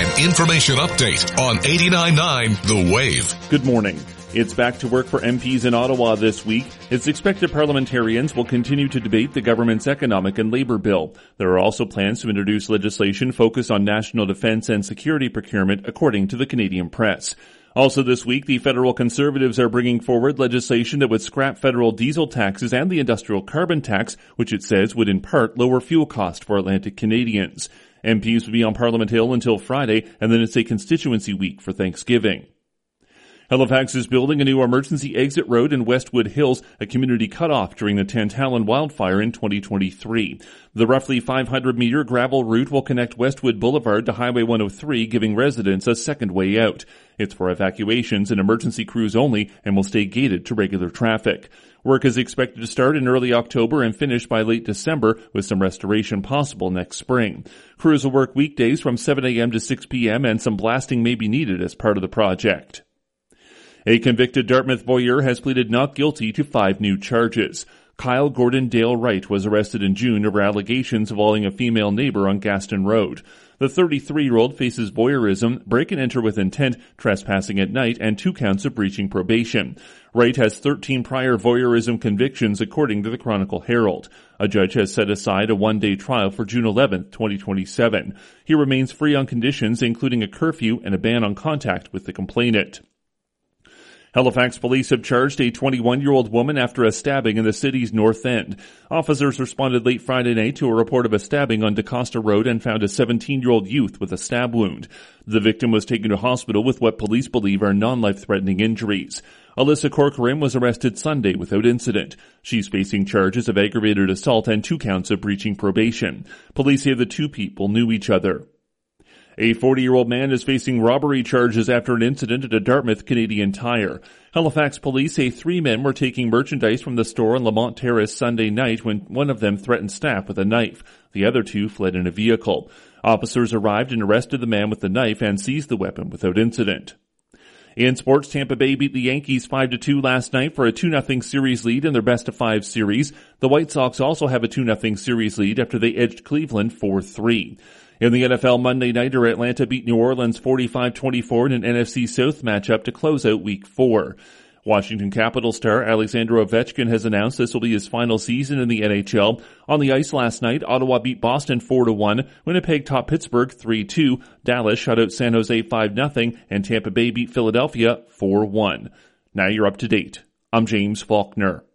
An information update on 89.9 The Wave. Good morning. It's back to work for MPs in Ottawa this week. It's expected parliamentarians will continue to debate the government's economic and labor bill. There are also plans to introduce legislation focused on national defense and security procurement, according to the Canadian Press. Also this week, the federal Conservatives are bringing forward legislation that would scrap federal diesel taxes and the industrial carbon tax, which it says would in part lower fuel costs for Atlantic Canadians. MPs will be on Parliament Hill until Friday, and then it's a constituency week for Thanksgiving. Halifax is building a new emergency exit road in Westwood Hills, a community cutoff during the Tantallon wildfire in 2023. The roughly 500-meter gravel route will connect Westwood Boulevard to Highway 103, giving residents a second way out. It's for evacuations and emergency crews only and will stay gated to regular traffic. Work is expected to start in early October and finish by late December, with some restoration possible next spring. Crews will work weekdays from 7 a.m. to 6 p.m. and some blasting may be needed as part of the project. A convicted Dartmouth voyeur has pleaded not guilty to 5 new charges. Kyle Gordon Dale Wright was arrested in June over allegations involving a female neighbor on Gaston Road. The 33-year-old faces voyeurism, break and enter with intent, trespassing at night, and 2 counts of breaching probation. Wright has 13 prior voyeurism convictions, according to the Chronicle Herald. A judge has set aside a 1-day trial for June 11, 2027. He remains free on conditions including a curfew and a ban on contact with the complainant. Halifax police have charged a 21-year-old woman after a stabbing in the city's north end. Officers responded late Friday night to a report of a stabbing on DaCosta Road and found a 17-year-old youth with a stab wound. The victim was taken to hospital with what police believe are non-life-threatening injuries. Alyssa Corcoran was arrested Sunday without incident. She's facing charges of aggravated assault and 2 counts of breaching probation. Police say the 2 people knew each other. A 40-year-old man is facing robbery charges after an incident at a Dartmouth Canadian Tire. Halifax police say 3 men were taking merchandise from the store on Lamont Terrace Sunday night when one of them threatened staff with a knife. The other 2 fled in a vehicle. Officers arrived and arrested the man with the knife and seized the weapon without incident. In sports, Tampa Bay beat the Yankees 5-2 last night for a 2-0 series lead in their best-of-5 series. The White Sox also have a 2-0 series lead after they edged Cleveland 4-3. In the NFL Monday nighter, Atlanta beat New Orleans 45-24 in an NFC South matchup to close out Week 4. Washington Capitals star Alexander Ovechkin has announced this will be his final season in the NHL. On the ice last night, Ottawa beat Boston 4-1, Winnipeg topped Pittsburgh 3-2, Dallas shut out San Jose 5-0, and Tampa Bay beat Philadelphia 4-1. Now you're up to date. I'm James Faulkner.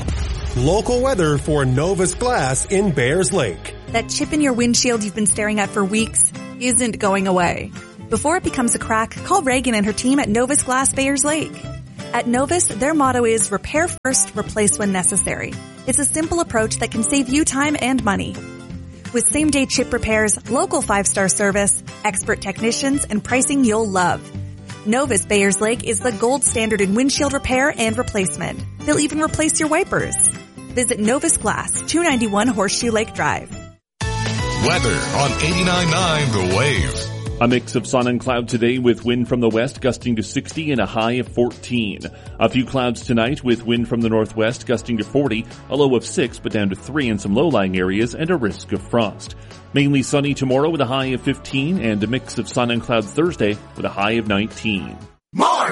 Local weather for Novus Glass in Bayers Lake. That chip in your windshield you've been staring at for weeks isn't going away. Before it becomes a crack, call Reagan and her team at Novus Glass Bayers Lake. At Novus, their motto is repair first, replace when necessary. It's a simple approach that can save you time and money. With same-day chip repairs, local 5-star service, expert technicians, and pricing you'll love. Novus Bayers Lake is the gold standard in windshield repair and replacement. They'll even replace your wipers. Visit Novus Glass, 291 Horseshoe Lake Drive. Weather on 89.9 The Wave. A mix of sun and cloud today with wind from the west gusting to 60 and a high of 14. A few clouds tonight with wind from the northwest gusting to 40, a low of 6 but down to 3 in some low-lying areas and a risk of frost. Mainly sunny tomorrow with a high of 15 and a mix of sun and cloud Thursday with a high of 19.